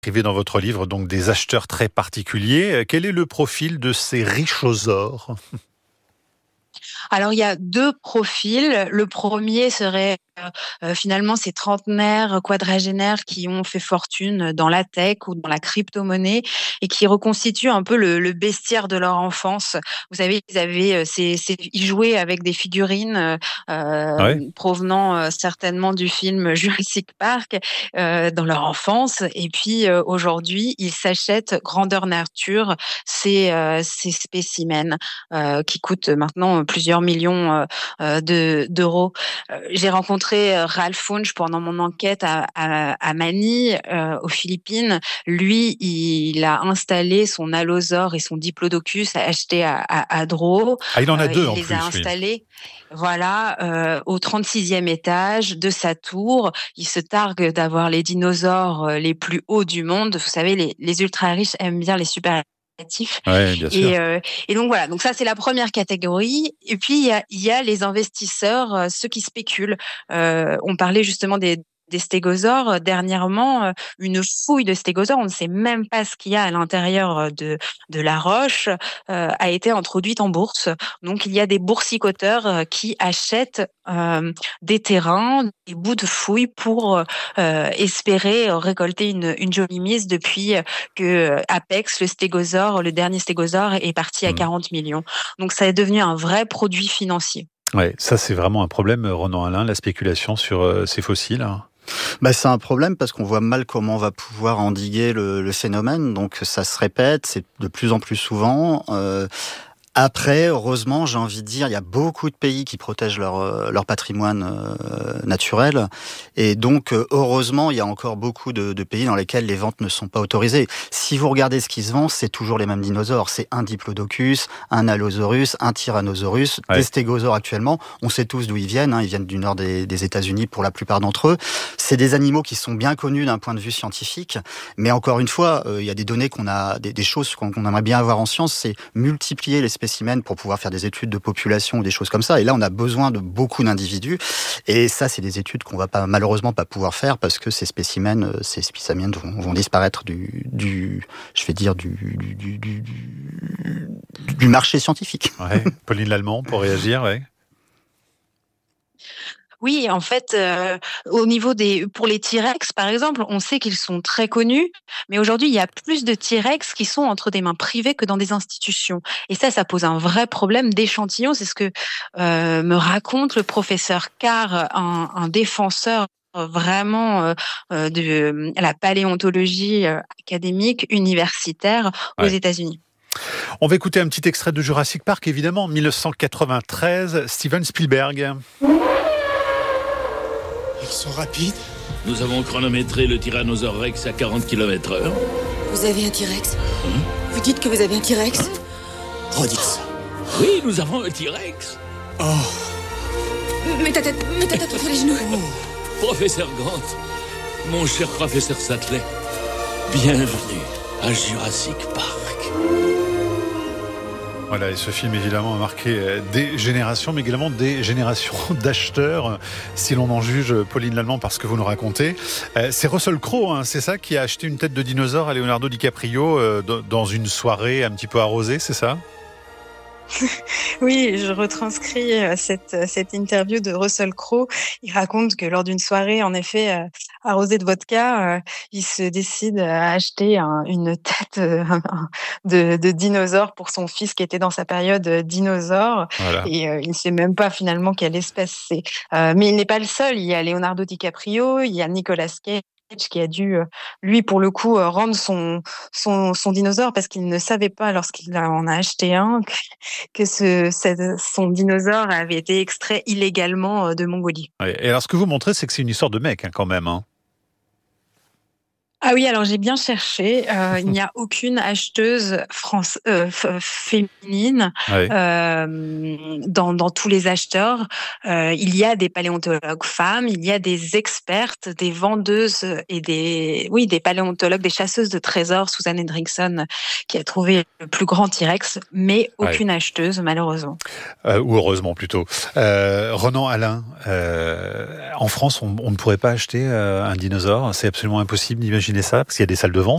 Écrivez dans votre livre donc des acheteurs très particuliers. Quel est le profil de ces richosaures ? Alors, il y a 2 profils. Le premier serait, finalement ces trentenaires, quadragénaires qui ont fait fortune dans la tech ou dans la crypto-monnaie et qui reconstituent un peu le bestiaire de leur enfance. Vous savez, ils avaient, ils jouaient avec des figurines, Ouais. provenant, certainement du film Jurassic Park, dans leur enfance et puis, aujourd'hui, ils s'achètent grandeur nature ces spécimens, qui coûtent maintenant plusieurs millions d'euros. J'ai rencontré Ralph Funch pendant mon enquête à Manille, aux Philippines. Lui, il a installé son allosaure et son diplodocus acheté à Dro. Ah, il en a deux Il en les a plus, oui. installés, voilà, au 36e étage de sa tour. Il se targue d'avoir les dinosaures les plus hauts du monde. Vous savez, les ultra riches aiment bien les super Ouais, bien sûr. et donc voilà, donc ça c'est la première catégorie. Et puis il y a les investisseurs, ceux qui spéculent. On parlait justement des stégosaures. Dernièrement, une fouille de stégosaures, on ne sait même pas ce qu'il y a à l'intérieur de la roche, a été introduite en bourse. Donc il y a des boursicoteurs qui achètent des terrains, des bouts de fouilles pour espérer récolter une jolie mise depuis que Apex, le stégosaure, le dernier stégosaure, est parti à Mmh. 40 millions. Donc ça est devenu un vrai produit financier. Ouais, ça c'est vraiment un problème, Ronan Alain, la spéculation sur ces fossiles. C'est un problème parce qu'on voit mal comment on va pouvoir endiguer le phénomène. Donc ça se répète, c'est de plus en plus souvent. Après, heureusement, j'ai envie de dire, il y a beaucoup de pays qui protègent leur patrimoine naturel. Et donc, heureusement, il y a encore beaucoup de pays dans lesquels les ventes ne sont pas autorisées. Si vous regardez ce qui se vend, c'est toujours les mêmes dinosaures. C'est un diplodocus, un allosaurus, un tyrannosaurus, Ouais. des stégosaures actuellement. On sait tous d'où ils viennent. Ils viennent du nord des États-Unis pour la plupart d'entre eux. C'est des animaux qui sont bien connus d'un point de vue scientifique. Mais encore une fois, il y a des données des choses qu'on aimerait bien avoir en science, c'est multiplier les spécimens pour pouvoir faire des études de population ou des choses comme ça. Et là, on a besoin de beaucoup d'individus. Et ça, c'est des études qu'on va malheureusement pas pouvoir faire parce que ces spécimens vont disparaître du marché scientifique. Ouais. Pauline Lallemand pour réagir, ouais. Oui, en fait, au niveau pour les T-Rex, par exemple, on sait qu'ils sont très connus, mais aujourd'hui, il y a plus de T-Rex qui sont entre des mains privées que dans des institutions. Et ça pose un vrai problème d'échantillon. C'est ce que me raconte le professeur Carr, un défenseur vraiment de la paléontologie académique universitaire aux Ouais. États-Unis. On va écouter un petit extrait de Jurassic Park, évidemment, 1993, Steven Spielberg. Ils sont rapides. Nous avons chronométré le Tyrannosaure Rex à 40 km/h. Vous avez un T-Rex Vous dites que vous avez un T-Rex Redites ça. Oui, nous avons un T-Rex. Oh, Mets ta tête entre les genoux. Professeur Grant, mon cher professeur Sattler, bienvenue à Jurassic Park. Voilà, et ce film évidemment a marqué des générations, mais également des générations d'acheteurs, si l'on en juge, Pauline Lallemand, par ce que vous nous racontez. C'est Russell Crowe, c'est ça, qui a acheté une tête de dinosaure à Leonardo DiCaprio dans une soirée un petit peu arrosée, c'est ça ? Oui, je retranscris cette interview de Russell Crowe. Il raconte que lors d'une soirée, en effet, arrosée de vodka, il se décide à acheter une tête de dinosaure pour son fils qui était dans sa période dinosaure. Voilà. Et il ne sait même pas finalement quelle espèce c'est. Mais il n'est pas le seul. Il y a Leonardo DiCaprio, il y a Nicolas Cage qui a dû, lui, pour le coup, rendre son dinosaure parce qu'il ne savait pas, lorsqu'il en a acheté un, que son dinosaure avait été extrait illégalement de Mongolie. Ouais. Et alors, ce que vous montrez, c'est que c'est une histoire de mec, quand même. Ah oui, alors j'ai bien cherché. Il n'y a aucune acheteuse féminine Ouais. dans tous les acheteurs. Il y a des paléontologues femmes, il y a des expertes, des vendeuses et des paléontologues, des chasseuses de trésors. Susan Hendrickson qui a trouvé le plus grand T-Rex, mais aucune acheteuse malheureusement. Ou heureusement plutôt. Ronan Alain, en France, on ne pourrait pas acheter un dinosaure. C'est absolument impossible d'imaginer ça, parce qu'il y a des salles de vente.